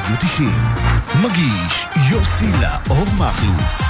רדיו 90. מגיש יוסי לאור מחלוף.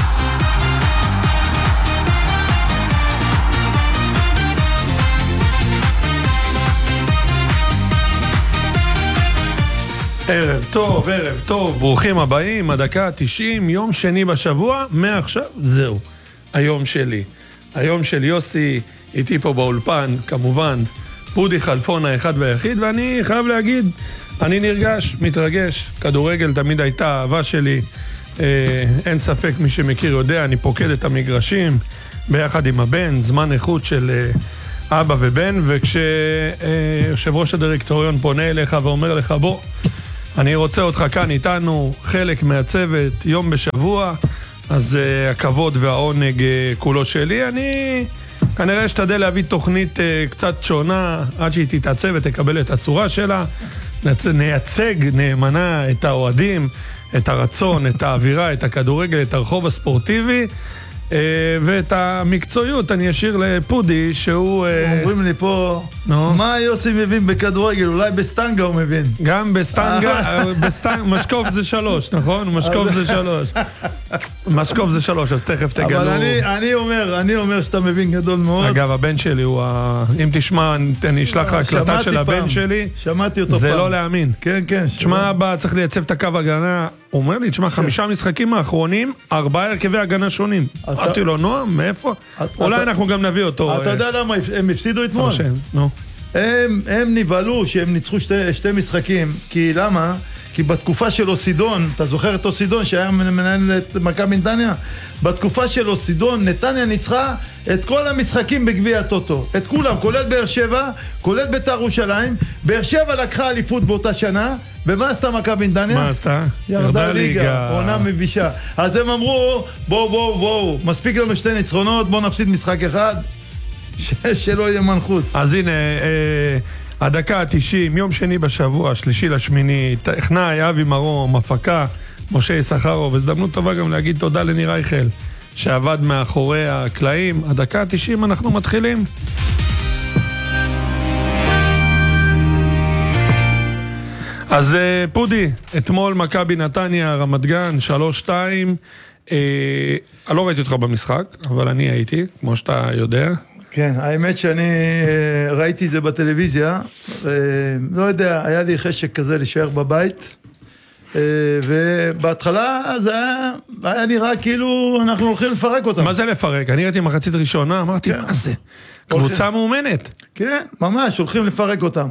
ערב טוב, ברוכים הבאים, הדקה 90, יום שני בשבוע, מעכשיו זהו, היום שלי. היום של יוסי, איתי פה באולפן, כמובן, פודי חלפון האחד והיחיד, ואני חייב להגיד, אני נרגש, מתרגש, כדורגל תמיד הייתה האהבה שלי, אין ספק מי שמכיר יודע, אני פוקד את המגרשים, ביחד עם הבן, זמן איכות של אבא ובן, וכשיושב ראש הדירקטוריון פונה אליך ואומר לך, בוא, אני רוצה אותך כאן איתנו, חלק מהצוות, יום בשבוע, אז הכבוד והעונג כולו שלי. אני כנראה אשתדל להביא תוכנית קצת שונה, עד שהיא תתעצב ותקבל את הצורה שלה, נייצג נאמנה את האוהדים, את הרצון, את האווירה, את הכדורגל, את הרחוב הספורטיבי, ואת המקצועיות אני אשאיר לפודי שהוא... אומרים לי פה, מה יוסי מבין בכדורגל? אולי בסטנגה הוא מבין. גם בסטנגה, משקוף זה 3, נכון? משקוף זה 3. משקוף זה 3, אז תכף תגלו. אבל אני אומר שאתה מבין גדול מאוד. אגב, הבן שלי הוא אם תשמע, אני אשלח לך הקלטה של הבן שלי. שמעתי אותו פעם. זה לא להאמין. כן. תשמע, אבא, צריך לייצב את הקו הגנה. הוא אומר לי, תשמע, 5 משחקים האחרונים, 4 הרכבי הגנה שונים. אמרתי לו, נועם, מאיפה? אולי אנחנו גם נביא אותו. אתה יודע למה הם הפסידו אתמול? הם נבהלו שהם ניצחו שתי משחקים. כי למה? כי בתקופה של אוסידון, אתה זוכר את אוסידון שהיה מנהל את מכבי נתניה? בתקופה של אוסידון, נתניה ניצחה את כל המשחקים בגביע הטוטו. את כולם, כולל באר שבע, כולל בית"ר ירושלים. באר שבע לקחה אליפות באותה שנה. ומה עשתה מכבי נתניה? מה עשתה? ירדה ליגה, עונה מבישה. אז הם אמרו, בואו, מספיק לנו 2 ניצחונות, בואו נפסיד משחק אחד, שלא יהיה מנחוס. אז הנה, הדקה ה-90, יום שני בשבוע, 3/8, טכנאי, אבי מרום, הפקה, משה יששכרוב, הזדמנות טובה גם להגיד תודה לניר רייכל, שעבד מאחורי הקלעים. הדקה ה-90 אנחנו מתחילים. אז פודי, אתמול מכבי נתניה, רמת גן, 3-2, אני לא ראיתי אותך במשחק, אבל אני הייתי, כמו שאתה יודע. כן, האמת שאני ראיתי את זה בטלוויזיה, לא יודע, היה לי חשק כזה להישאר בבית, ובהתחלה זה היה נראה כאילו אנחנו הולכים לפרק אותם. מה זה לפרק? אני ראיתי מחצית ראשונה, אמרתי, מה זה? קבוצה מאומנת. כן, ממש, הולכים לפרק אותם.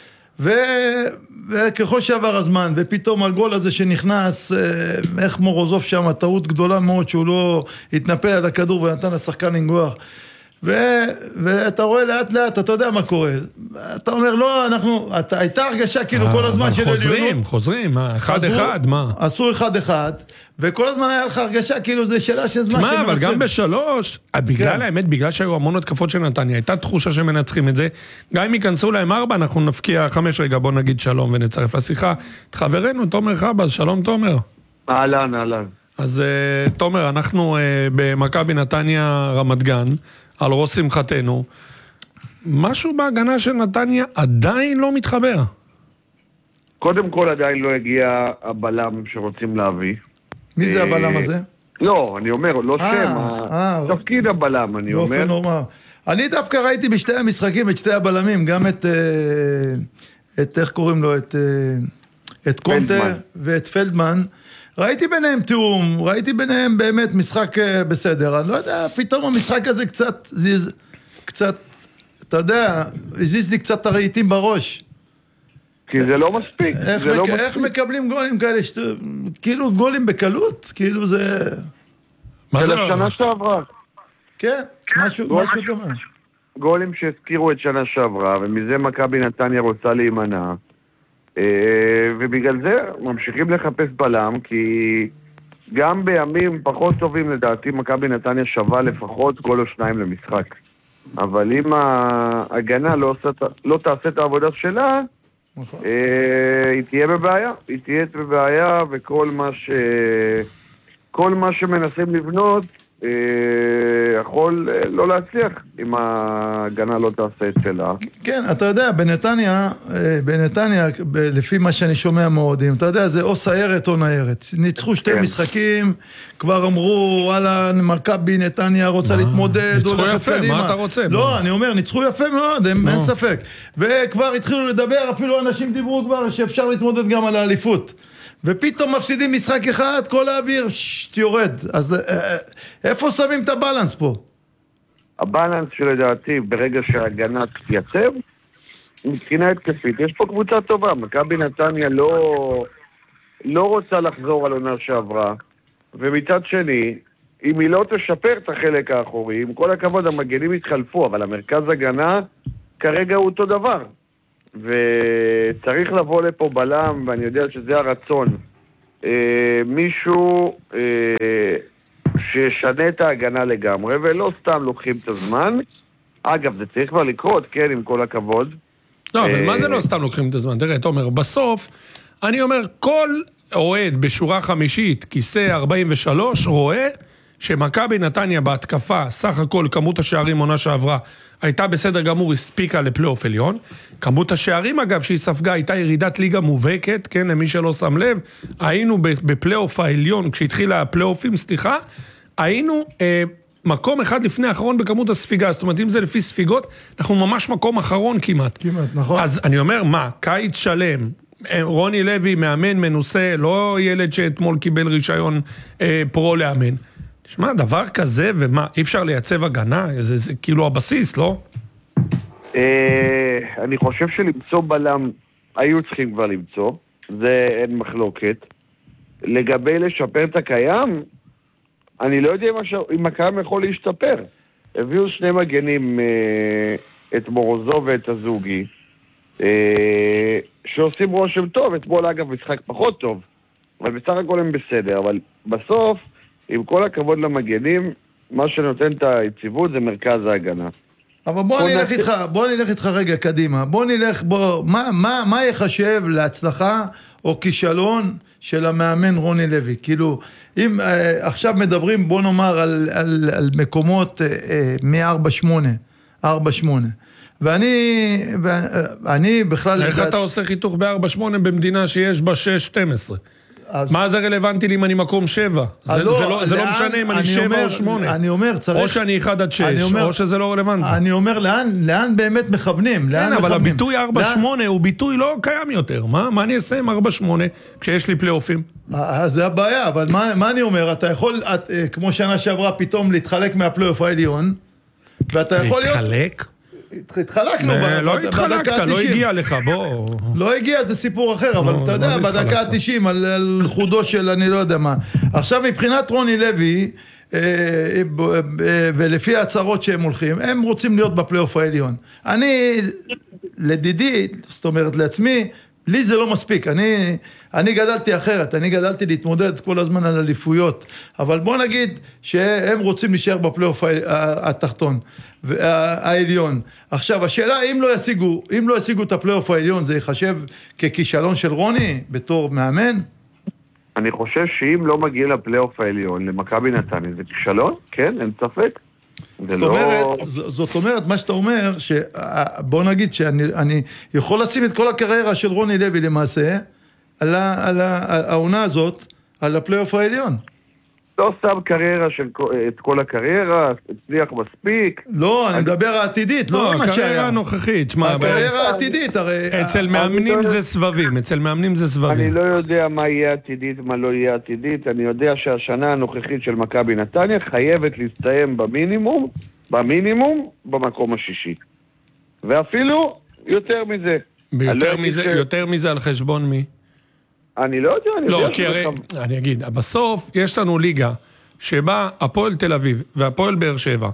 וככל שעבר הזמן, ופתאום הגול הזה שנכנס, איך מורוזוב שם, טעות גדולה מאוד שהוא לא התנפל על הכדור ונתן לשחקן לנגוח. ואתה רואה לאט לאט, אתה יודע מה קורה. אתה אומר, לא, הייתה הרגשה כאילו כל הזמן של עליונות. חוזרים, 1-1, מה? עשו 1-1, וכל הזמן היה לך הרגשה כאילו זה שאלה של זמן שמנצחים. אבל גם ב3, בגלל האמת, בגלל שהיו המון התקפות של נתניה, הייתה תחושה שמנצחים את זה, גם אם ייכנסו להם 4, אנחנו נפקיע 5 רגע, בוא נגיד שלום ונצרף לשיחה. את חברנו, תומר חבאז, שלום תומר. אהלן. אז תומר, אנחנו במכבי נתניה רמת גן, על ראש שמחתנו, משהו בהגנה של נתניה עדיין לא מתחבר. קודם כל עדיין לא הגיע הבלם שרוצים להביא. מי זה הבלם הזה? לא, אני אומר, לא שם, תפקיד הבלם, אני אומר. באופן נורמל. אני דווקא ראיתי בשתי המשחקים את שתי הבלמים, גם את איך קוראים לו, את קונטה ואת פלדמן. ראיתי ביניהם תיאום, ראיתי ביניהם באמת משחק בסדר, אני לא יודע, פתאום המשחק הזה קצת, אתה יודע, הזיז לי קצת הרהיטים בראש. כי זה לא מספיק, איך מקבלים גולים כאלה, כאילו גולים בקלות, כאילו זה... מה זה שנה שעברה? כן, משהו דומה. גולים שהזכירו את שנה שעברה, ומזה מכבי נתניה רוצה להימנע. ובגלל זה ממשיכים לחפש בלם, כי גם בימים פחות טובים לדעתי מכבי נתניה שווה לפחות גול או 2 למשחק, אבל אם ההגנה לא תעשה את העבודה שלה, היא תהיה בבעיה, וכל מה שמנסים לבנות יכול לא להצליח אם ההגנה לא תעשה את שלה. כן, אתה יודע, בנתניה, לפי מה שאני שומע מאוד, אתה יודע, זה או סיירת או ניירת. ניצחו שתי משחקים, כבר אמרו, וואלה, מכבי נתניה רוצה להתמודד, ניצחו יפה, מה אתה רוצה? לא, אני אומר, ניצחו יפה מאוד, אין ספק. וכבר התחילו לדבר, אפילו אנשים דיברו כבר שאפשר להתמודד גם על האליפות. ופתאום מפסידים משחק אחד, כל האוויר יורד. אז איפה שמים את הבלנס פה? הבלנס שלדעתי, ברגע שההגנה תתייצב, מבחינה התקפית, יש פה קבוצה טובה. מכבי נתניה לא רוצה לחזור על עונה שעברה, ומצד שני, אם היא לא תשפר את החלק האחורי, עם כל הכבוד המגנים יתחלפו, אבל המרכז הגנה כרגע הוא אותו דבר. וצריך לבוא לפה בלם, ואני יודע שזה הרצון, מישהו שישנה את ההגנה לגמרי, ולא סתם לוקחים את הזמן. אגב, זה צריך כבר לקרות, כן, עם כל הכבוד. לא, אבל מה זה לא סתם לוקחים את הזמן? תראה, תומר, בסוף, אני אומר, כל אוהד בשורה חמישית, כיסא 43, רואה שמכבי נתניה בהתקפה, סך הכל כמות השערים עונה שעברה, הייתה בסדר גמור, הספיקה לפלייאוף עליון. כמות השערים, אגב, שהיא ספגה, הייתה ירידת ליגה מובהקת, כן, למי שלא שם לב. היינו בפלייאוף העליון, כשהתחילה הפלייאופים, סליחה, היינו מקום אחד לפני האחרון בכמות הספיגה. זאת אומרת, אם זה לפי ספיגות, אנחנו ממש מקום אחרון כמעט. כמעט, נכון. אז אני אומר, מה, קיץ שלם, רוני לוי מאמן מנוסה, לא ילד שאתמול קיבל רישיון פרו לאמן. תשמע, דבר כזה, ומה, אי אפשר לייצב הגנה? זה כאילו הבסיס, לא? אני חושב שלמצוא בלם, היו צריכים כבר למצוא, זה אין מחלוקת. לגבי לשפר את הקיים, אני לא יודע אם הקיים יכול להשתפר. הביאו שני מגנים, את מורוזוב ואת הזוגי, שעושים רושם טוב. אתמול אגב משחק פחות טוב, אבל בסך הכל הם בסדר. אבל בסוף, עם כל למגנים, מה שנותן את היציבות זה מרכז ההגנה. אבל בוא נלך איתך רגע קדימה. מה יחשב להצלחה או כישלון של המאמן רוני לוי? כאילו, אם עכשיו מדברים, בוא נאמר, על מקומות מ-4-8, 4-8. ואני בכלל... איך אתה עושה חיתוך ב-4-8 במדינה שיש בה 6-12? מה זה רלוונטי לי אם אני מקום 7? זה לא משנה אם אני 7 או 8. אני אומר, צריך... או שאני 1-6, או שזה לא רלוונטי. אני אומר, לאן באמת מכוונים? כן, אבל הביטוי 4-8 הוא ביטוי לא קיים יותר. מה אני אעשה עם 4-8 כשיש לי פלייאופים? זה הבעיה, אבל מה אני אומר? אתה יכול, כמו שנה שעברה, פתאום להתחלק מהפלייאוף העליון, ואתה יכול להיות... להתחלק? התחלקנו לא התחלקת, לא הגיע לך, בוא. לא הגיע, זה סיפור אחר, אבל אתה יודע, בדקה ה-90 על חודו של אני לא יודע מה. עכשיו מבחינת רוני לוי, ולפי ההצהרות שהם הולכים, הם רוצים להיות בפלייאוף העליון. אני, לדידי, זאת אומרת לעצמי, לי זה לא מספיק, אני גדלתי אחרת, אני גדלתי להתמודד כל הזמן על אליפויות, אבל בוא נגיד שהם רוצים להישאר בפלייאוף התחתון, העליון. עכשיו, השאלה, אם לא ישיגו את הפלייאוף העליון, זה יחשב ככישלון של רוני, בתור מאמן? אני חושב שאם לא מגיע לפלייאוף העליון, למכבי נתניה, זה כישלון? כן, אין ספק. זאת אומרת, מה שאתה אומר, בוא נגיד שאני יכול לשים את כל הקריירה של רוני לוי למעשה, על העונה הזאת, על הפלייאוף העליון. לא שם קריירה את כל הקריירה, הצליח מספיק. לא, אני מדבר העתידית, לא מה שהיה. הקריירה הנוכחית. הקריירה העתידית, הרי... אצל מאמנים זה סבבים, אני לא יודע מה יהיה עתידית, מה לא יהיה עתידית. אני יודע שהשנה הנוכחית של מכבי נתניה חייבת להסתיים במינימום, במקום השישי. ואפילו יותר מזה. יותר מזה על חשבון מי? אני לא יודע, אני אגיד, בסוף יש לנו ליגה שבה הפועל תל אביב והפועל באר שבע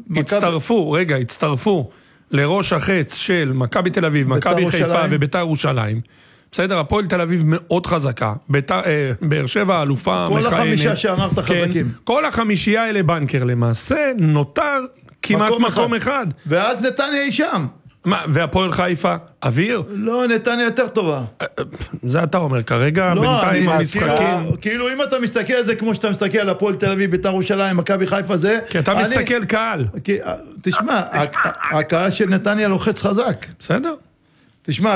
הצטרפו לראש החץ של מכבי תל אביב, מכבי חיפה וביתר ירושלים. בסדר, הפועל תל אביב מאוד חזקה, באר שבע אלופה מכהנת. כל החמישה שאמרת חזקים. כל החמישייה האלה בנקר למעשה, נותר כמעט מקום אחד. ואז נתניה היא שם. מה, והפועל חיפה, אוויר? לא, נתניה יותר טובה. זה אתה אומר, כרגע בינתיים המשחקים... כאילו אם אתה מסתכל על זה כמו שאתה מסתכל על הפועל תל אביב, בית"ר ירושלים, מכבי חיפה זה... כי אתה מסתכל קהל. תשמע, הקהל של נתניה לוחץ חזק. בסדר. תשמע,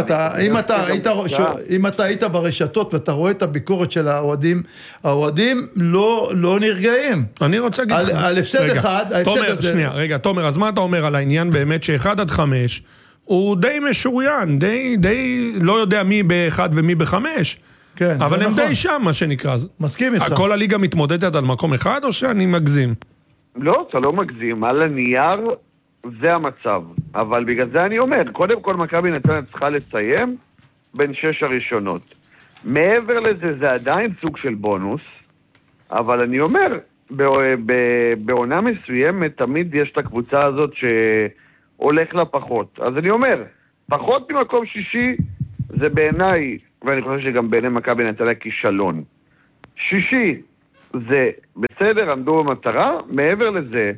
אם אתה היית ברשתות ואתה רואה את הביקורת של האוהדים, האוהדים לא נרגעים. אני רוצה להגיד לך... על הפסד אחד, ההפסד הזה... שנייה, רגע, תומר, אז מה אתה אומר על העניין באמת ש1 עד 5 הוא די משוריין, די לא יודע מי ב1 ומי ב5, כן, אבל הם די שם, מה שנקרא. מסכים איתך. כל הליגה מתמודדת על מקום אחד או שאני מגזים? לא, אתה לא מגזים. על הנייר זה המצב. אבל בגלל זה אני אומר, קודם כל מכבי נתניה צריכה לסיים בין 6 הראשונות. מעבר לזה זה עדיין סוג של בונוס, אבל אני אומר, בעונה מסוימת תמיד יש את הקבוצה הזאת שהולך לה פחות. אז אני אומר, פחות ממקום 6 זה בעיניי, ואני חושב שגם בעיני מכבי נתניה כישלון. 6 זה בסדר, עמדו במטרה, מעבר לזה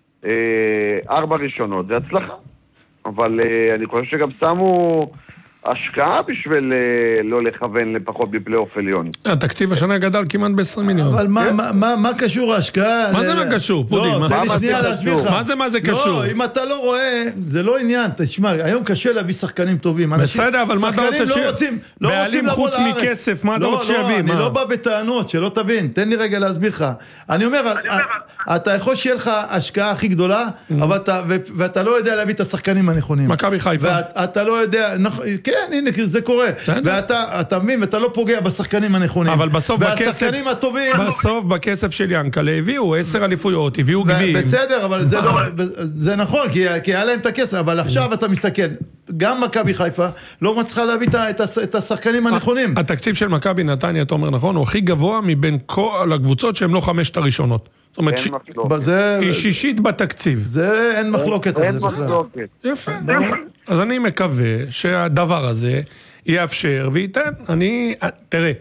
4 ראשונות, זה הצלחה. אבל אני חושב שגם שמו השקעה בשביל לא לכוון לפחות בפלייאוף עליון. התקציב השנה גדל כמעט ב20 מיליון. אבל מה קשור ההשקעה? מה זה מה קשור? פודי, לא, תן לי שנייה להסביר לך. מה זה קשור? לא, אם אתה לא רואה, זה לא עניין. תשמע, היום קשה להביא שחקנים טובים. בסדר, אבל מה אתה רוצה בעלים חוץ מכסף, מה אתה רוצה שיביא? אני לא בא בטענות, שלא תבין. תן לי רגע להסביר לך. אני אומר, אתה יכול שיהיה לך השקעה הכי גדולה, ואתה לא יודע להביא את השחקנים הנכונים. מכבי חיפה. ואתה לא יודע, כן, הנה, זה קורה. ואתה מבין, ואתה לא פוגע בשחקנים הנכונים. אבל בסוף והשחקנים הטובים... בסוף בכסף של ינקלה הביאו 10 אליפויות, הביאו גביעים. בסדר, אבל זה נכון, כי היה להם את הכסף, אבל עכשיו אתה מסתכל, גם מכבי חיפה לא מצליחה להביא את השחקנים הנכונים. התקציב של מכבי נתניה, אתה אומר נכון, הוא הכי גבוה מבין כל הקבוצות שהן לא 5 הראשונות. זאת אומרת, היא 6 בתקציב. זה אין מחלוקת על אין זה בכלל. מחלוקת. יפה. אז אני מקווה שהדבר הזה יאפשר וייתן. תראה,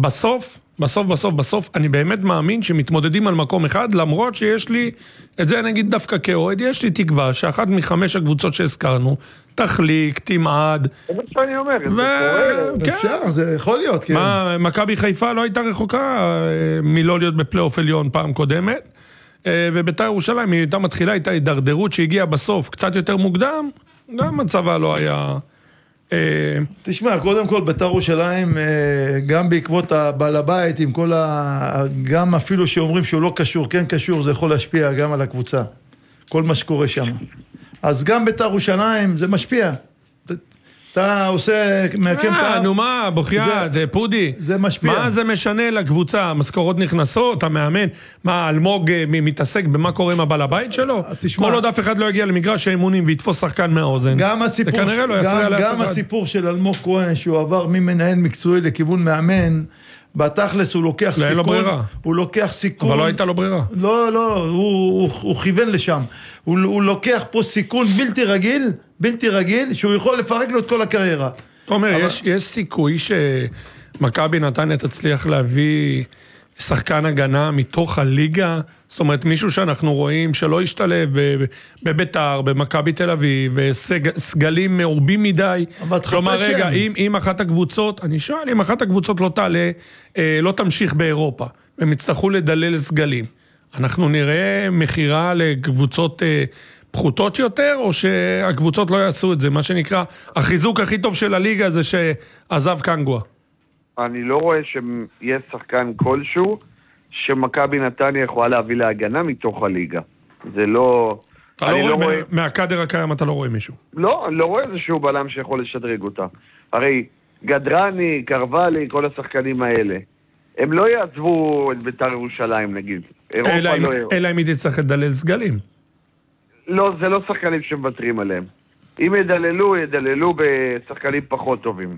בסוף, אני באמת מאמין שמתמודדים על מקום אחד, למרות שיש לי, את זה נגיד דווקא כאוהד, יש לי תקווה שאחת מ5 הקבוצות שהזכרנו, תחליק, תמעד. זה מה שאני אומר, זה קורה. אפשר, זה יכול להיות, כן. מכבי חיפה לא הייתה רחוקה מלא להיות בפלייאוף עליון פעם קודמת, ובית"ר ירושלים היא הייתה מתחילה, הייתה הידרדרות שהגיעה בסוף קצת יותר מוקדם, גם מצבה לא היה... תשמע, קודם כל בית"ר ירושלים, גם בעקבות הבעל הבית, עם כל גם אפילו שאומרים שהוא לא קשור, כן קשור, זה יכול להשפיע גם על הקבוצה. כל מה שקורה שם. אז גם בית"ר ירושלים זה משפיע. אתה עושה מהקם פעם. נו מה, בוכיית, פודי. זה משפיע. מה זה משנה לקבוצה? משכורות נכנסות, המאמן, מה, אלמוג מתעסק במה קורה עם הבעל הבית שלו? כל עוד אף אחד לא יגיע למגרש האימונים ויתפוס שחקן מהאוזן. גם הסיפור של אלמוג כהן, שהוא עבר ממנהל מקצועי לכיוון מאמן, בתכלס הוא לוקח סיכון. אין לו ברירה. הוא לוקח סיכון. אבל לא הייתה לו ברירה. לא, הוא כיוון לשם. הוא לוקח פה סיכון בלתי רגיל, שהוא יכול לפרק לו את כל הקריירה. תומר, יש סיכוי שמכבי נתניה תצליח להביא שחקן הגנה מתוך הליגה? זאת אומרת, מישהו שאנחנו רואים שלא ישתלב בביתר, במכבי תל אביב, וסגלים מרובים מדי. כלומר, רגע, אם אחת הקבוצות, אני שואל, אם אחת הקבוצות לא תעלה, לא תמשיך באירופה, והם יצטרכו לדלל סגלים, אנחנו נראה מחירה לקבוצות פחותות יותר, או שהקבוצות לא יעשו את זה? מה שנקרא, החיזוק הכי טוב של הליגה זה שעזב קנגואה. אני לא רואה שיש שחקן כלשהו שמכבי נתניה יכולה להביא להגנה מתוך הליגה. זה לא... אתה לא רואה, מהקאדר הקיים אתה לא רואה מישהו? לא, אני לא רואה איזשהו בלם שיכול לשדרג אותה. הרי גדרני, קרוולי, כל השחקנים האלה, הם לא יעזבו את בית"ר ירושלים נגיד. אלא אם היא תצטרך לדלל סגלים. לא, זה לא שחקנים שמוותרים עליהם. אם ידללו בשחקנים פחות טובים.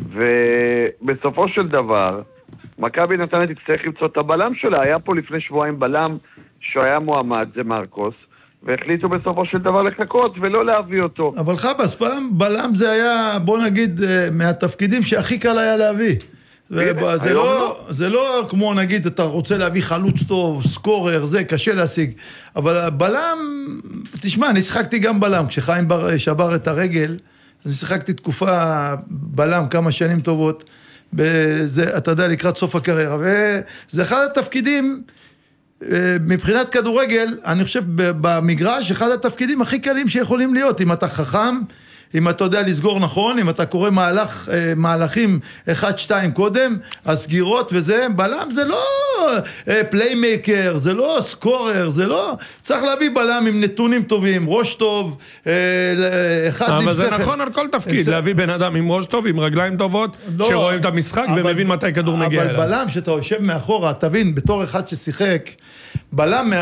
ובסופו של דבר, מכבי נתניה תצטרך למצוא את הבלם שלה. היה פה לפני שבועיים בלם שהיה מועמד, זה מרקוס, והחליטו בסופו של דבר לחכות ולא להביא אותו. אבל חבס, פעם בלם זה היה, בוא נגיד, מהתפקידים שהכי קל היה להביא. זה לא כמו נגיד, אתה רוצה להביא חלוץ טוב, סקורר, זה קשה להשיג. אבל בלם, תשמע, אני שיחקתי גם בלם, כשחיים שבר את הרגל, אז שיחקתי תקופה בלם כמה שנים טובות, אתה יודע, לקראת סוף הקריירה, וזה אחד התפקידים, מבחינת כדורגל, אני חושב במגרש, אחד התפקידים הכי קלים שיכולים להיות, אם אתה חכם, אם אתה יודע לסגור נכון, אם אתה קורא מהלכים 1-2 קודם, הסגירות וזה, בלם זה לא פליימייקר, זה לא סקורר, זה לא, צריך להביא בלם עם נתונים טובים, ראש טוב, אחד עם אבל זה נכון על כל תפקיד, להביא בן אדם עם ראש טוב, עם רגליים טובות, שרואים את המשחק ומבין מתי כדור מגיע אליו. אבל בלם שאתה יושב מאחורה, תבין, בתור אחד ששיחק, בלם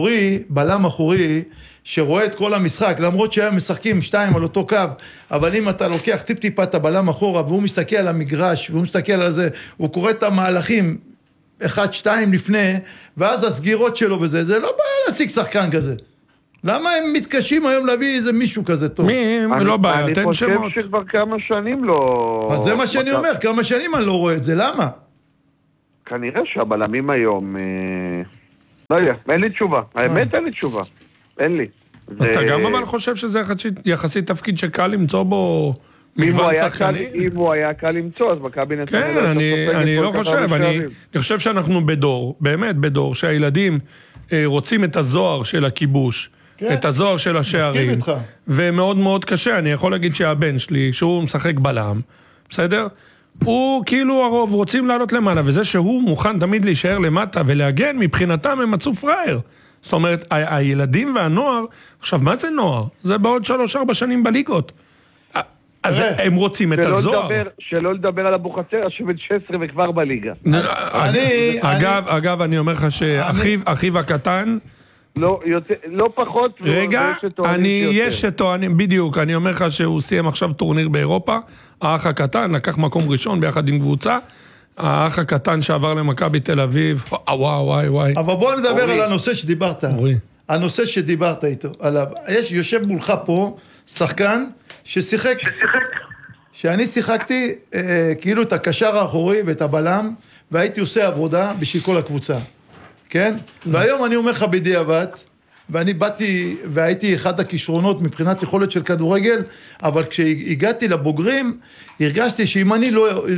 אחורי, שרואה את כל המשחק, למרות שהם משחקים 2 על אותו קו, אבל אם אתה לוקח טיפ-טיפה את הבלם אחורה, והוא מסתכל על המגרש, והוא מסתכל על זה, הוא קורא את המהלכים 1-2 לפני, ואז הסגירות שלו וזה, זה לא בעיה להשיג שחקן כזה. למה הם מתקשים היום להביא איזה מישהו כזה טוב? לא בעיה, תן שמות. אני חושב שכבר כמה שנים לא... אז זה מה שאני אומר, כמה שנים אני לא רואה את זה, למה? כנראה שהבלמים היום... לא יודע, אין לי תשובה, האמת אין לי תשובה. אין לי. אתה גם אבל חושב שזה יחסית תפקיד שקל למצוא בו מגוון שחקנים? אם הוא היה קל למצוא, אז מכבי נתניה... כן, אני לא חושב, אני חושב שאנחנו בדור, באמת בדור, שהילדים רוצים את הזוהר של הכיבוש, את הזוהר של השערים, ומאוד מאוד קשה, אני יכול להגיד שהבן שלי, שהוא משחק בלם, בסדר? הוא כאילו הרוב רוצים לעלות למעלה, וזה שהוא מוכן תמיד להישאר למטה ולהגן, מבחינתם הם מצאו פראייר. זאת אומרת, הילדים והנוער, עכשיו, מה זה נוער? זה בעוד 3-4 שנים בליגות. אז הם רוצים את הזוהר. שלא לדבר על אבוחצירא, שבן 16 וכבר בליגה. אגב, אני אומר לך שאחיו הקטן... לא פחות... רגע, יש שטוענים, בדיוק, אני אומר לך שהוא סיים עכשיו טורניר באירופה, האח הקטן לקח מקום ראשון ביחד עם קבוצה, האח הקטן שעבר למכבי תל אביב, וואי. אבל בוא נדבר על הנושא שדיברת. הנושא שדיברת איתו, עליו. יושב מולך פה שחקן ששיחק. שאני שיחקתי כאילו את הקשר האחורי ואת הבלם, והייתי עושה עבודה בשביל כל הקבוצה. כן? והיום אני אומר לך בדיעבד, ואני באתי והייתי אחד הכישרונות מבחינת יכולת של כדורגל, אבל כשהגעתי לבוגרים, הרגשתי שאם אני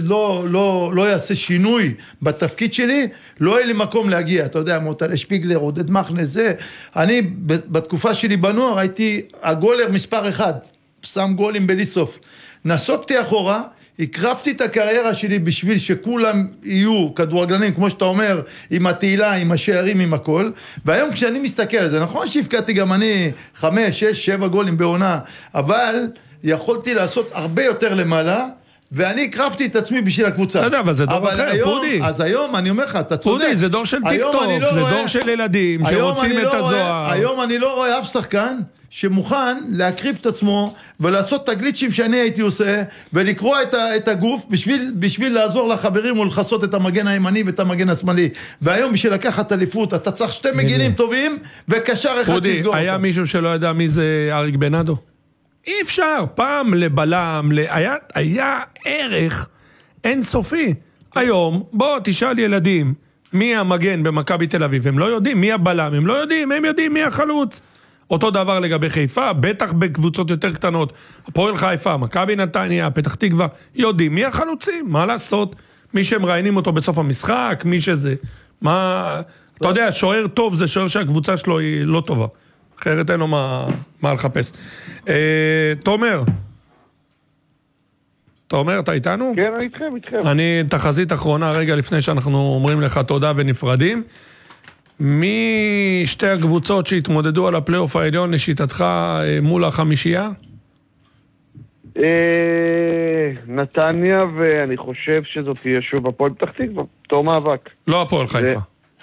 לא אעשה שינוי בתפקיד שלי, לא יהיה לי מקום להגיע. אתה יודע, מוטל שפיגלר, עודד מחנה, זה. אני בתקופה שלי בנוער הייתי הגולר מספר 1, שם גולים בלי סוף. נסוקתי אחורה, הקרבתי את הקריירה שלי בשביל שכולם יהיו כדורגלנים, כמו שאתה אומר, עם התהילה, עם השערים, עם הכל. והיום כשאני מסתכל על זה, נכון שהפקדתי גם אני 5, 6, 7 גולים בעונה, אבל יכולתי לעשות הרבה יותר למעלה, ואני הקרבתי את עצמי בשביל הקבוצה. אתה יודע, אבל זה דור אחר, פודי. אז היום, אני אומר לך, אתה צודק. פודי, זה דור של טיקטוק, זה דור של ילדים שרוצים את הזוהר. היום אני לא רואה אף שחקן שמוכן להקריב את עצמו ולעשות את הגליצ'ים שאני הייתי עושה ולקרוא את הגוף בשביל לעזור לחברים ולחסות את המגן הימני ואת המגן השמאלי. והיום בשביל לקחת אליפות אתה צריך 2 מגינים טובים וקשר אחד שיסגור אותם. פודי, היה מישהו שלא ידע מי זה אריק בנאדו? אי אפשר, פעם לבלם, היה ערך אינסופי. היום, בוא תשאל ילדים מי המגן במכבי תל אביב, הם לא יודעים מי הבלם, הם לא יודעים, הם יודעים מי החלוץ. אותו דבר לגבי חיפה, בטח בקבוצות יותר קטנות, הפועל חיפה, מכבי נתניה, פתח תקווה, יודעים מי החלוצים, מה לעשות, מי שהם ראיינים אותו בסוף המשחק, מי שזה, מה, אתה יודע, שוער טוב זה שוער שהקבוצה שלו היא לא טובה, אחרת אין לו מה לחפש. תומר, אתה איתנו? כן, אני איתכם. אני תחזית אחרונה רגע לפני שאנחנו אומרים לך תודה ונפרדים. מי שתי הקבוצות שהתמודדו על הפלייאוף העליון לשיטתך מול החמישייה? נתניה, ואני חושב שזאת תהיה שוב הפועל פתח תקווה, אותו מאבק. לא הפועל חיפה.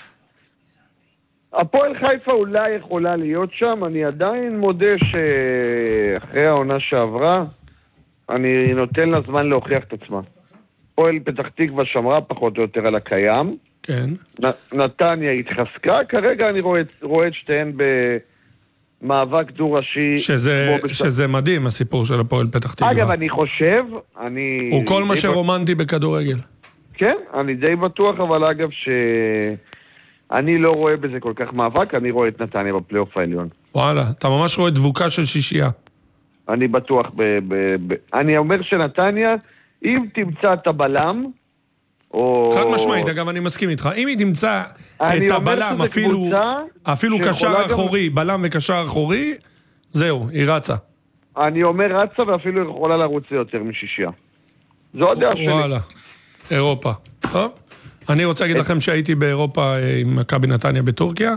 הפועל חיפה אולי יכולה להיות שם, אני עדיין מודה שאחרי העונה שעברה, אני נותן לה זמן להוכיח את עצמה. הפועל פתח תקווה שמרה פחות או יותר על הקיים, כן. נתניה התחזקה, כרגע אני רואה את שתיהן במאבק דו-ראשי. שזה מדהים, הסיפור של הפועל פתח תקווה. אגב, אני חושב, הוא כל מה שרומנטי בכדורגל. כן, אני די בטוח, אבל אגב שאני לא רואה בזה כל כך מאבק, אני רואה את נתניה בפלייאוף העליון. וואלה, אתה ממש רואה דבוקה של שישייה. אני בטוח אני אומר שנתניה, אם תמצא את הבלם, או... חד משמעית, אגב, אני מסכים איתך. אם היא תמצא את הבלם, אפילו קשר אחורי, בלם וקשר אחורי, זהו, היא רצה. אני אומר רצה ואפילו יכולה לרוץ יותר משישייה. זו הדעה שלי. וואלה, אירופה. טוב, אני רוצה להגיד לכם שהייתי באירופה עם מכבי נתניה בטורקיה,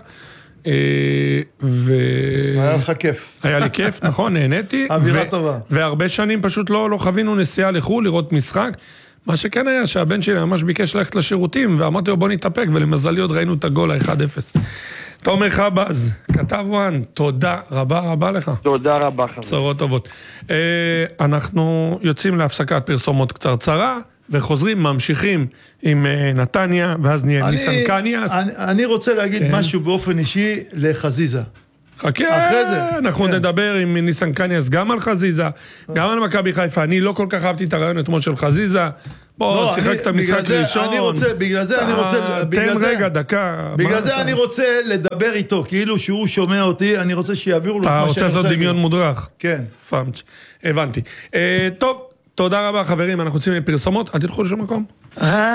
היה לך כיף. היה לי כיף, נכון, נהניתי. אווירה טובה. והרבה שנים פשוט לא חווינו נסיעה לחו"ל, לראות משחק. מה שכן היה שהבן שלי ממש ביקש ללכת לשירותים, ואמרתי לו בוא נתאפק, ולמזלי עוד ראינו את הגול ה-1-0. תומר חבז, כתב וואן, תודה רבה לך. תודה רבה חבר. בשורות טובות. אנחנו יוצאים להפסקת פרסומות קצרצרה, וחוזרים, ממשיכים עם נתניה, ואז נהיה ניסן קניאס. אני רוצה להגיד משהו באופן אישי לחזיזה. חכה, אנחנו נדבר עם ניסן קניאס גם על חזיזה, גם על מכבי חיפה. אני לא כל כך אהבתי את הרעיון אתמול של חזיזה. בוא, שיחקת משחק ראשון. בגלל זה אני רוצה... תן רגע, דקה. בגלל זה אני רוצה לדבר איתו, כאילו שהוא שומע אותי, אני רוצה שיעבירו לו את מה שאני רוצה. אתה רוצה לעשות דמיון מודרך? כן. פאנץ', הבנתי. טוב, תודה רבה חברים, אנחנו יוצאים לפרסומות, אל תלכו לשום מקום.